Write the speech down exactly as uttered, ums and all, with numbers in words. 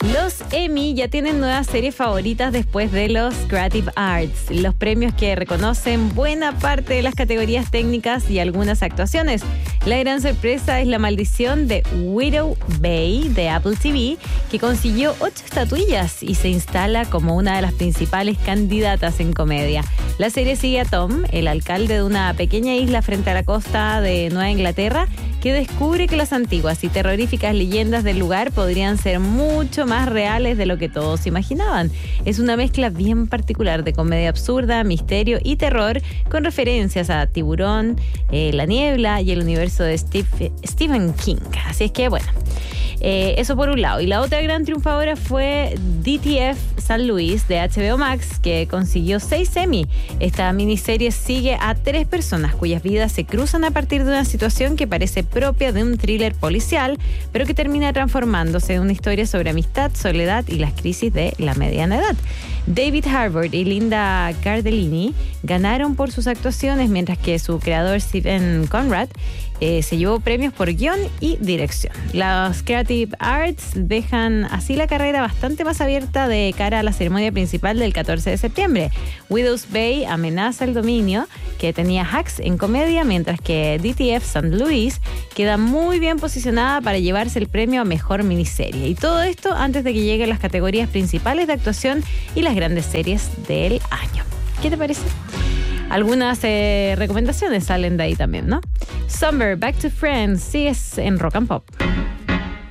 Los Emmy ya tienen nuevas series favoritas después de los Creative Arts, los premios que reconocen buena parte de las categorías técnicas y algunas actuaciones. La gran sorpresa es La Maldición de Widow Bay de Apple T V, que consiguió ocho estatuillas y se instala como una de las principales candidatas en comedia. La serie sigue a Tom, el alcalde de una pequeña isla frente a la costa de Nueva Inglaterra, que descubre que las antiguas y terroríficas leyendas del lugar podrían ser mucho más reales de lo que todos imaginaban. Es una mezcla bien particular de comedia absurda, misterio y terror, con referencias a Tiburón, eh, La Niebla y el universo de Steve, Stephen King. Así es que, bueno, eh, eso por un lado. Y la otra gran triunfadora fue D T F San Luis de H B O Max, que consiguió seis Emmy. Esta miniserie sigue a tres personas cuyas vidas se cruzan a partir de una situación que parece propia de un thriller policial, pero que termina transformándose en una historia sobre amistad, soledad y las crisis de la mediana edad. David Harbour y Linda Cardellini ganaron por sus actuaciones, mientras que su creador Stephen Conrad eh, se llevó premios por guión y dirección. Los Creative Arts dejan así la carrera bastante más abierta de cara a la ceremonia principal del catorce de septiembre. Widows Bay amenaza el dominio que tenía Hacks en comedia, mientras que D T F Saint Louis queda muy bien posicionada para llevarse el premio a mejor miniserie. Y todo esto antes de que lleguen las categorías principales de actuación y las grandes series del año. ¿Qué te parece? Algunas eh, recomendaciones salen de ahí también, ¿no? Summer, Back to Friends, sí es en Rock and Pop.